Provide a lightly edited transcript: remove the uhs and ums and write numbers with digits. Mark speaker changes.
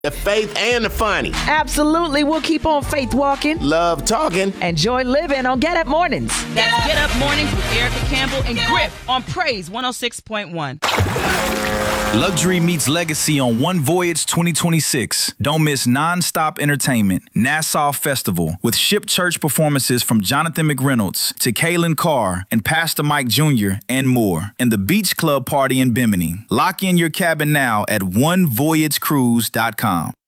Speaker 1: The faith and the funny.
Speaker 2: Absolutely. We'll keep on faith walking.
Speaker 1: Love talking.
Speaker 2: And joy living on Get Up Mornings.
Speaker 3: That's Get Up Mornings with Erica Campbell and Griff on Praise 106.1.
Speaker 4: Luxury meets legacy on One Voyage 2026. Don't miss non-stop entertainment. Nassau Festival with Ship Church performances from Jonathan McReynolds to Kaylin Carr and Pastor Mike Jr. and more. And the Beach Club Party in Bimini. Lock in your cabin now at onevoyagecruise.com.